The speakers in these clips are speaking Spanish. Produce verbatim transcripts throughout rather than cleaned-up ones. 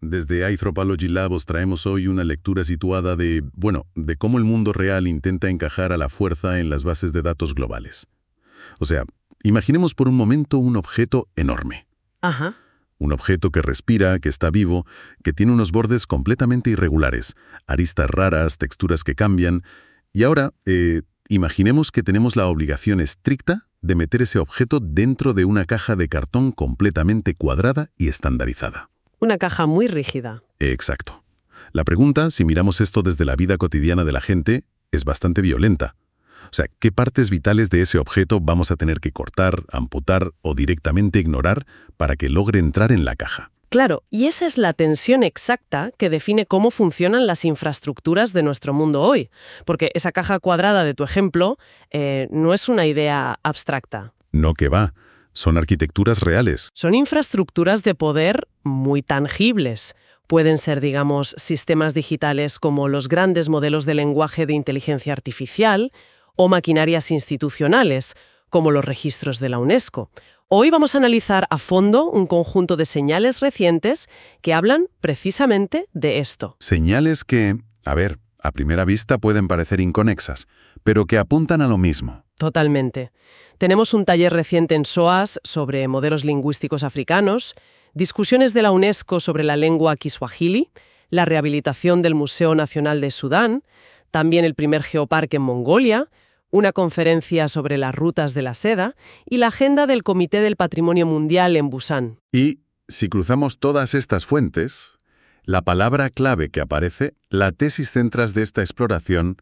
desde Anthropology Lab os traemos hoy una lectura situada de, bueno, de cómo el mundo real intenta encajar a la fuerza en las bases de datos globales. O sea, imaginemos por un momento un objeto enorme. Ajá. Un objeto que respira, que está vivo, que tiene unos bordes completamente irregulares, aristas raras, texturas que cambian. Y ahora, eh, imaginemos que tenemos la obligación estricta de meter ese objeto dentro de una caja de cartón completamente cuadrada y estandarizada. Una caja muy rígida. Exacto. La pregunta, si miramos esto desde la vida cotidiana de la gente, es bastante violenta. O sea, ¿qué partes vitales de ese objeto vamos a tener que cortar, amputar o directamente ignorar para que logre entrar en la caja? Claro, y esa es la tensión exacta que define cómo funcionan las infraestructuras de nuestro mundo hoy. Porque esa caja cuadrada de tu ejemplo eh, no es una idea abstracta. No que va. Son arquitecturas reales. Son infraestructuras de poder muy tangibles. Pueden ser, digamos, sistemas digitales como los grandes modelos de lenguaje de inteligencia artificial o maquinarias institucionales, como los registros de la UNESCO. Hoy vamos a analizar a fondo un conjunto de señales recientes que hablan precisamente de esto. Señales que, a ver, a primera vista pueden parecer inconexas, pero que apuntan a lo mismo. Totalmente. Tenemos un taller reciente en SOAS sobre modelos lingüísticos africanos, discusiones de la UNESCO sobre la lengua kiswahili, la rehabilitación del Museo Nacional de Sudán, también el primer geoparque en Mongolia, una conferencia sobre las rutas de la seda y la agenda del Comité del Patrimonio Mundial en Busan. Y, si cruzamos todas estas fuentes, la palabra clave que aparece, la tesis central de esta exploración,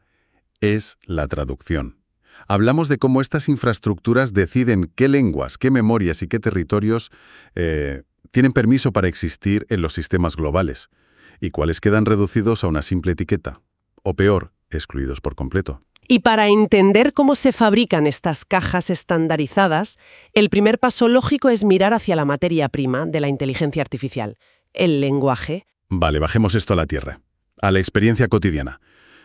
es la traducción. Hablamos de cómo estas infraestructuras deciden qué lenguas, qué memorias y qué territorios eh, tienen permiso para existir en los sistemas globales, y cuáles quedan reducidos a una simple etiqueta, o peor, excluidos por completo. Y para entender cómo se fabrican estas cajas estandarizadas, el primer paso lógico es mirar hacia la materia prima de la inteligencia artificial, el lenguaje. Vale, bajemos esto a la tierra, a la experiencia cotidiana.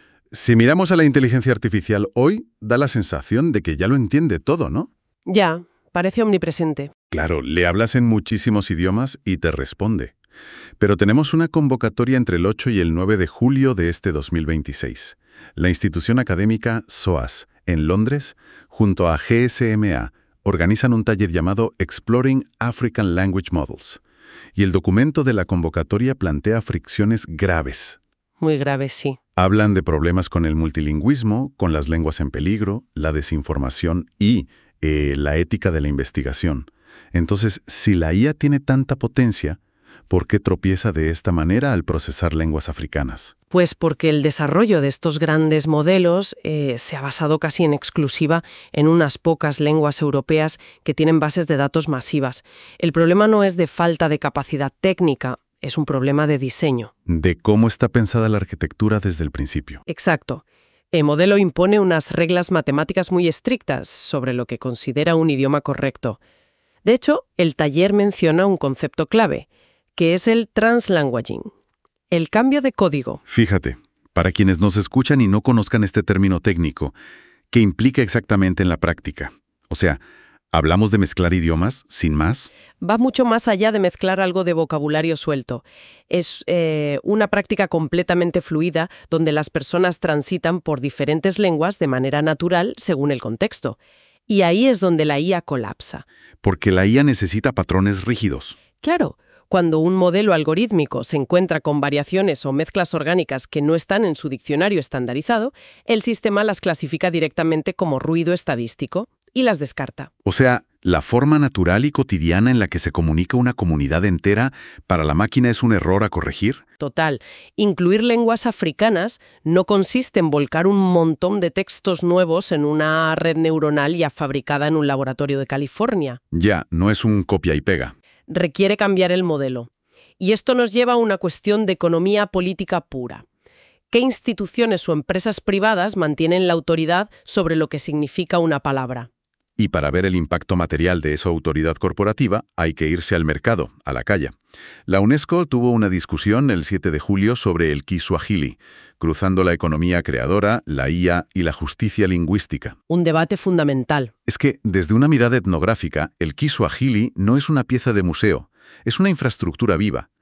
Si miramos a la inteligencia artificial hoy, da la sensación de que ya lo entiende todo, ¿no? Ya, parece omnipresente. Claro, le hablas en muchísimos idiomas y te responde. Pero tenemos una convocatoria entre el ocho y el nueve de julio de este dos mil veintiséis. La institución académica SOAS, en Londres, junto a G S M A, organizan un taller llamado Exploring African Language Models. Y el documento de la convocatoria plantea fricciones graves. Muy graves, sí. Hablan de problemas con el multilingüismo, con las lenguas en peligro, la desinformación y eh, la ética de la investigación. Entonces, si la I A tiene tanta potencia, ¿por qué tropieza de esta manera al procesar lenguas africanas? Pues porque el desarrollo de estos grandes modelos eh, se ha basado casi en exclusiva en unas pocas lenguas europeas que tienen bases de datos masivas. El problema no es de falta de capacidad técnica, es un problema de diseño. De cómo está pensada la arquitectura desde el principio. Exacto. El modelo impone unas reglas matemáticas muy estrictas sobre lo que considera un idioma correcto. De hecho, el taller menciona un concepto clave, que es el translanguaging, el cambio de código. Fíjate, para quienes nos escuchan y no conozcan este término técnico, ¿qué implica exactamente en la práctica? O sea, ¿hablamos de mezclar idiomas sin más? Va mucho más allá de mezclar algo de vocabulario suelto. Es eh, una práctica completamente fluida donde las personas transitan por diferentes lenguas de manera natural según el contexto. Y ahí es donde la I A colapsa. Porque la I A necesita patrones rígidos. Claro. Cuando un modelo algorítmico se encuentra con variaciones o mezclas orgánicas que no están en su diccionario estandarizado, el sistema las clasifica directamente como ruido estadístico y las descarta. O sea, la forma natural y cotidiana en la que se comunica una comunidad entera, para la máquina es un error a corregir. Total. Incluir lenguas africanas no consiste en volcar un montón de textos nuevos en una red neuronal ya fabricada en un laboratorio de California. Ya, no es un copia y pega. Requiere cambiar el modelo. Y esto nos lleva a una cuestión de economía política pura. ¿Qué instituciones o empresas privadas mantienen la autoridad sobre lo que significa una palabra? Y para ver el impacto material de esa autoridad corporativa, hay que irse al mercado, a la calle. La UNESCO tuvo una discusión el siete de julio sobre el kiswahili, cruzando la economía creadora, la I A y la justicia lingüística. Un debate fundamental. Es que, desde una mirada etnográfica, el kiswahili no es una pieza de museo, es una infraestructura viva.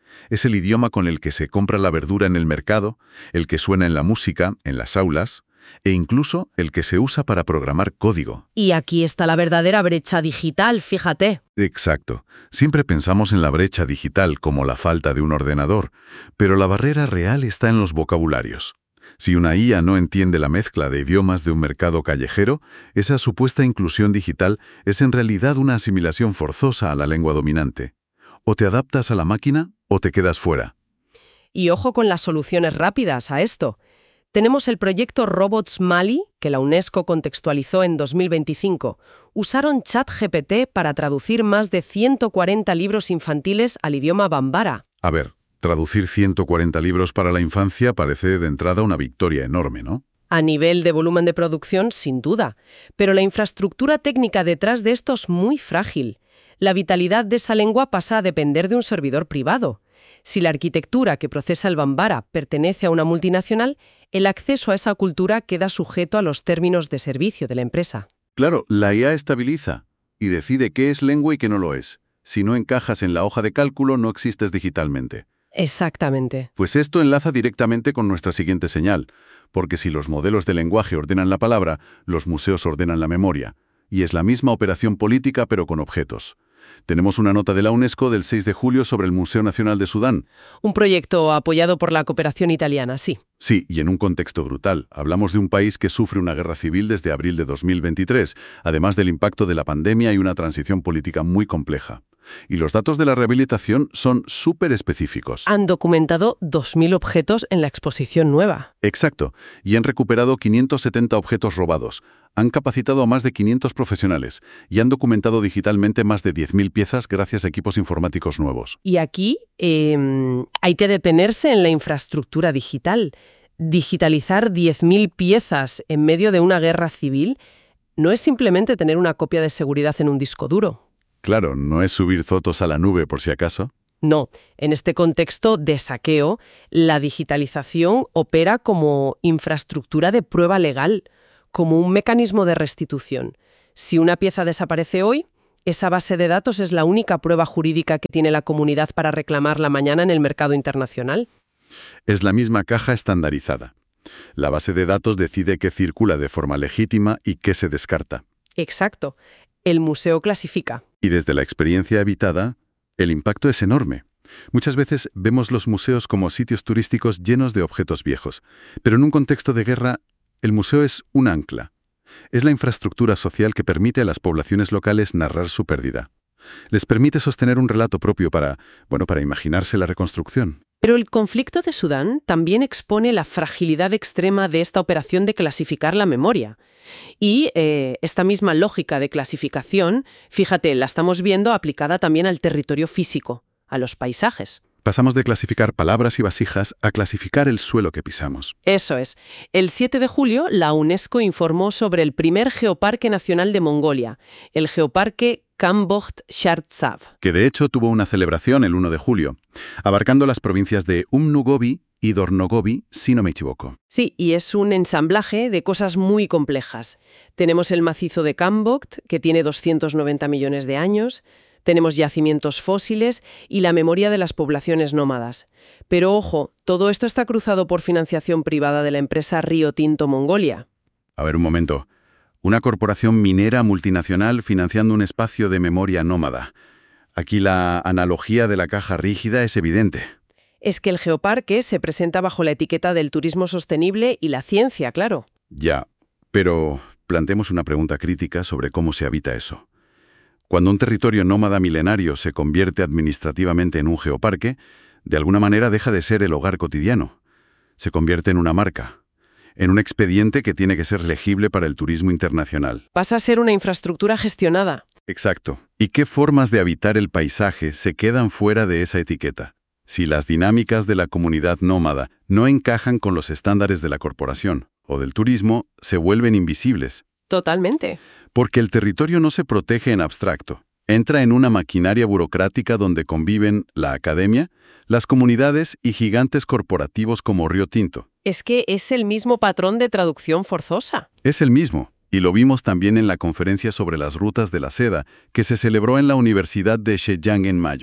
Es el idioma con el que se compra la verdura en el mercado, el que suena en la música, en las aulas, e incluso el que se usa para programar código. Y aquí está la verdadera brecha digital, fíjate. Exacto. Siempre pensamos en la brecha digital como la falta de un ordenador, pero la barrera real está en los vocabularios. Si una I A no entiende la mezcla de idiomas de un mercado callejero, esa supuesta inclusión digital es en realidad una asimilación forzosa a la lengua dominante. O te adaptas a la máquina o te quedas fuera. Y ojo con las soluciones rápidas a esto. Tenemos el proyecto Robots Mali, que la UNESCO contextualizó en dos mil veinticinco. Usaron ChatGPT para traducir más de ciento cuarenta libros infantiles al idioma bambara. A ver, traducir ciento cuarenta libros para la infancia parece de entrada una victoria enorme, ¿no? A nivel de volumen de producción, sin duda. Pero la infraestructura técnica detrás de esto es muy frágil. La vitalidad de esa lengua pasa a depender de un servidor privado. Si la arquitectura que procesa el bambara pertenece a una multinacional, el acceso a esa cultura queda sujeto a los términos de servicio de la empresa. Claro, la I A estabiliza y decide qué es lengua y qué no lo es. Si no encajas en la hoja de cálculo, no existes digitalmente. Exactamente. Pues esto enlaza directamente con nuestra siguiente señal, porque si los modelos de lenguaje ordenan la palabra, los museos ordenan la memoria. Y es la misma operación política, pero con objetos. Tenemos una nota de la UNESCO del seis de julio sobre el Museo Nacional de Sudán. Un proyecto apoyado por la cooperación italiana, sí. Sí, y en un contexto brutal. Hablamos de un país que sufre una guerra civil desde abril de dos mil veintitrés, además del impacto de la pandemia y una transición política muy compleja. Y los datos de la rehabilitación son súper específicos. Han documentado dos mil objetos en la exposición nueva. Exacto, y han recuperado quinientos setenta objetos robados. Han capacitado a más de quinientos profesionales y han documentado digitalmente más de diez mil piezas gracias a equipos informáticos nuevos. Y aquí eh, hay que detenerse en la infraestructura digital. Digitalizar diez mil piezas en medio de una guerra civil no es simplemente tener una copia de seguridad en un disco duro. Claro, no es subir fotos a la nube por si acaso. No, en este contexto de saqueo, la digitalización opera como infraestructura de prueba legal, como un mecanismo de restitución. Si una pieza desaparece hoy, esa base de datos es la única prueba jurídica que tiene la comunidad para reclamarla mañana en el mercado internacional. Es la misma caja estandarizada. La base de datos decide qué circula de forma legítima y qué se descarta. Exacto. El museo clasifica. Y desde la experiencia habitada, el impacto es enorme. Muchas veces vemos los museos como sitios turísticos llenos de objetos viejos, pero en un contexto de guerra, el museo es un ancla. Es la infraestructura social que permite a las poblaciones locales narrar su pérdida. Les permite sostener un relato propio para, bueno, para imaginarse la reconstrucción. Pero el conflicto de Sudán también expone la fragilidad extrema de esta operación de clasificar la memoria. Y eh, esta misma lógica de clasificación, fíjate, la estamos viendo aplicada también al territorio físico, a los paisajes. Pasamos de clasificar palabras y vasijas a clasificar el suelo que pisamos. Eso es. El siete de julio, la UNESCO informó sobre el primer geoparque nacional de Mongolia, el geoparque Kambodj-Shartsav. Que de hecho tuvo una celebración el uno de julio, abarcando las provincias de Umnugovi y Dornogovi, si no me equivoco. Sí, y es un ensamblaje de cosas muy complejas. Tenemos el macizo de Kambodj, que tiene doscientos noventa millones de años. Tenemos yacimientos fósiles y la memoria de las poblaciones nómadas. Pero ojo, todo esto está cruzado por financiación privada de la empresa Río Tinto Mongolia. A ver, un momento. Una corporación minera multinacional financiando un espacio de memoria nómada. Aquí la analogía de la caja rígida es evidente. Es que el geoparque se presenta bajo la etiqueta del turismo sostenible y la ciencia, claro. Ya, pero planteemos una pregunta crítica sobre cómo se habita eso. Cuando un territorio nómada milenario se convierte administrativamente en un geoparque, de alguna manera deja de ser el hogar cotidiano. Se convierte en una marca, en un expediente que tiene que ser legible para el turismo internacional. Pasa a ser una infraestructura gestionada. Exacto. ¿Y qué formas de habitar el paisaje se quedan fuera de esa etiqueta? Si las dinámicas de la comunidad nómada no encajan con los estándares de la corporación o del turismo, se vuelven invisibles. Totalmente. Porque el territorio no se protege en abstracto. Entra en una maquinaria burocrática donde conviven la academia, las comunidades y gigantes corporativos como Río Tinto. Es que es el mismo patrón de traducción forzosa. Es el mismo, y lo vimos también en la conferencia sobre las rutas de la seda que se celebró en la Universidad de Zhejiang en mayo.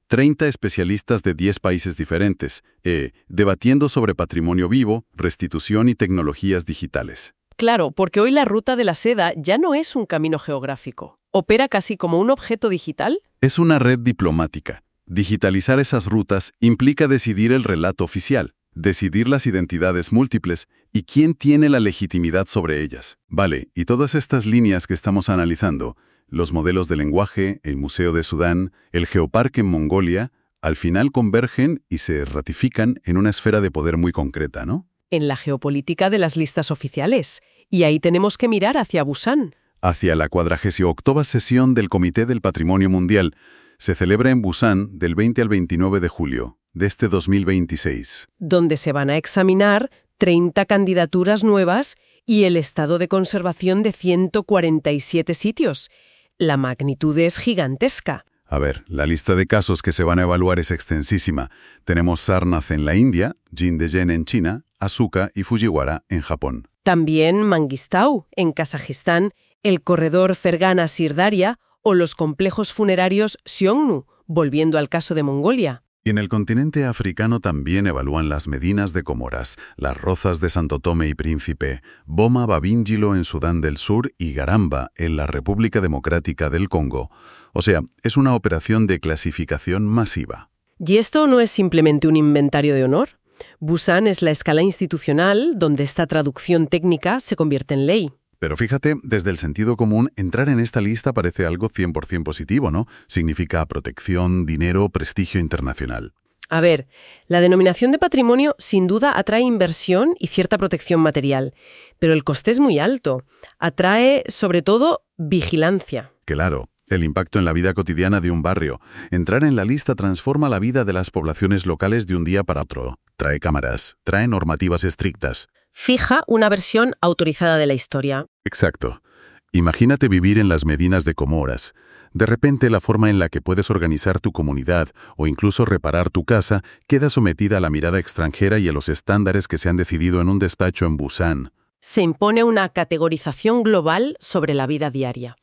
treinta especialistas de diez países diferentes, eh, debatiendo sobre patrimonio vivo, restitución y tecnologías digitales. Claro, porque hoy la Ruta de la Seda ya no es un camino geográfico. Opera casi como un objeto digital. Es una red diplomática. Digitalizar esas rutas implica decidir el relato oficial, decidir las identidades múltiples y quién tiene la legitimidad sobre ellas. Vale, y todas estas líneas que estamos analizando, los modelos de lenguaje, el Museo de Sudán, el Geoparque en Mongolia, al final convergen y se ratifican en una esfera de poder muy concreta, ¿no? En la geopolítica de las listas oficiales. Y ahí tenemos que mirar hacia Busan. Hacia la cuadragésima octava sesión del Comité del Patrimonio Mundial. Se celebra en Busan del veinte al veintinueve de julio de este dos mil veintiséis. Donde se van a examinar treinta candidaturas nuevas y el estado de conservación de ciento cuarenta y siete sitios. La magnitud es gigantesca. A ver, la lista de casos que se van a evaluar es extensísima. Tenemos Sarnath en la India, Jindae-jen en China, Asuka y Fujiwara en Japón. También Mangistau, en Kazajistán, el corredor Fergana-Sirdaria o los complejos funerarios Xiongnu, volviendo al caso de Mongolia. Y en el continente africano también evalúan las Medinas de Comoras, las Rozas de Santo Tomé y Príncipe, Boma Babíngilo en Sudán del Sur y Garamba en la República Democrática del Congo. O sea, es una operación de clasificación masiva. ¿Y esto no es simplemente un inventario de honor? Busan es la escala institucional donde esta traducción técnica se convierte en ley. Pero fíjate, desde el sentido común, entrar en esta lista parece algo cien por cien positivo, ¿no? Significa protección, dinero, prestigio internacional. A ver, la denominación de patrimonio sin duda atrae inversión y cierta protección material, pero el coste es muy alto. Atrae, sobre todo, vigilancia. Claro, el impacto en la vida cotidiana de un barrio. Entrar en la lista transforma la vida de las poblaciones locales de un día para otro. Trae cámaras, trae normativas estrictas. Fija una versión autorizada de la historia. Exacto. Imagínate vivir en las Medinas de Comoras. De repente la forma en la que puedes organizar tu comunidad o incluso reparar tu casa queda sometida a la mirada extranjera y a los estándares que se han decidido en un despacho en Busan. Se impone una categorización global sobre la vida diaria.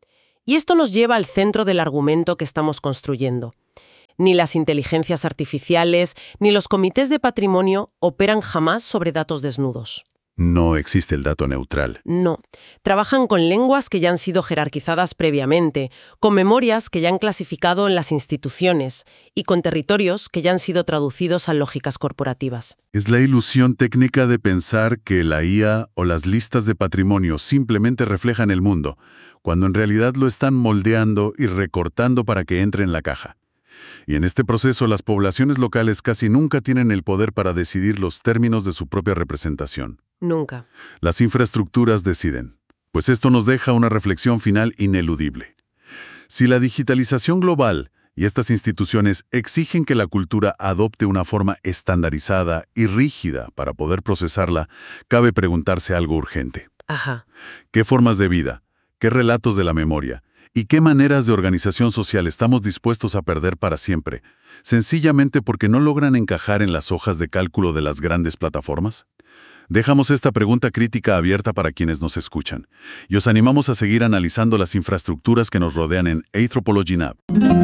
Y esto nos lleva al centro del argumento que estamos construyendo. Ni las inteligencias artificiales ni los comités de patrimonio operan jamás sobre datos desnudos. No existe el dato neutral. No. Trabajan con lenguas que ya han sido jerarquizadas previamente, con memorias que ya han clasificado en las instituciones y con territorios que ya han sido traducidos a lógicas corporativas. Es la ilusión técnica de pensar que la I A o las listas de patrimonio simplemente reflejan el mundo, cuando en realidad lo están moldeando y recortando para que entre en la caja. Y en este proceso las poblaciones locales casi nunca tienen el poder para decidir los términos de su propia representación. Nunca. Las infraestructuras deciden. Pues esto nos deja una reflexión final ineludible. Si la digitalización global y estas instituciones exigen que la cultura adopte una forma estandarizada y rígida para poder procesarla, cabe preguntarse algo urgente. Ajá. ¿Qué formas de vida? ¿Qué relatos de la memoria? ¿Y qué maneras de organización social estamos dispuestos a perder para siempre, sencillamente porque no logran encajar en las hojas de cálculo de las grandes plataformas? Dejamos esta pregunta crítica abierta para quienes nos escuchan y os animamos a seguir analizando las infraestructuras que nos rodean en Anthropology Lab.